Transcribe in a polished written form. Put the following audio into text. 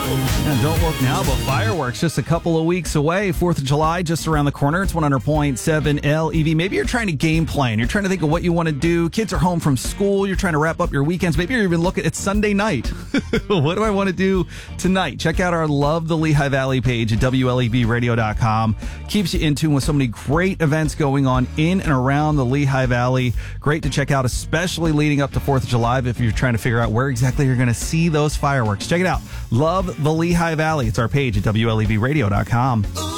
And don't look now, but fireworks just a couple of weeks away. 4th of July just around the corner. It's 100.7 LEV. Maybe you're trying to game plan. You're trying to think of what you want to do. Kids are home from school. You're trying to wrap up your weekends. Maybe you're even looking, it's Sunday night. What do I want to do tonight? Check out our Love the Lehigh Valley page at WLEVradio.com. Keeps you in tune with so many great events going on in and around the Lehigh Valley. Great to check out, especially leading up to 4th of July if you're trying to figure out where exactly you're going to see those fireworks. Check it out. Love the Lehigh Valley. It's our page at WLEVradio.com.